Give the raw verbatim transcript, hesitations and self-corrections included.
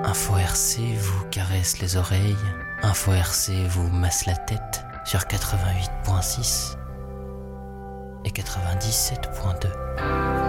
Info R C vous caresse les oreilles, Info R C vous masse la tête sur quatre-vingt-huit point six et quatre-vingt-dix-sept point deux.